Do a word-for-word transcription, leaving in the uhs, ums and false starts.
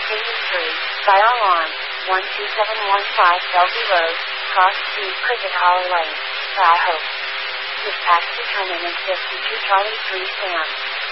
Station three, Fire Alarm, one two seven one five Bellevue Road, Cross Street, Cricket Hollow Lane, Tahoe. Dispatch determinant fifty-two Charlie three Sam.